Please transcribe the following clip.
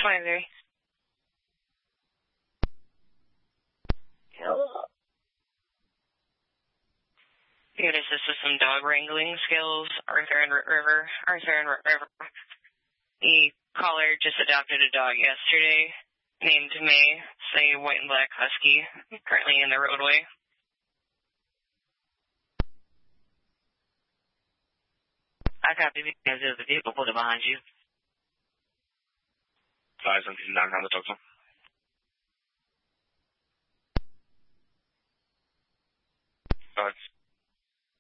23. You could assist with some dog wrangling skills. Arthur and River. The caller just adopted a dog yesterday named May. It's a white and black husky, currently in the roadway. I copy. There's the vehicle pulled behind you. 5 on the doctor. Thanks.